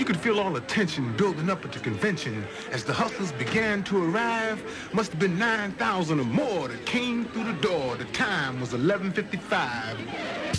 could feel all the tension building up at the convention as the hustlers began to arrive. Must have been 9,000 or more that came through the door. The time was 11:55.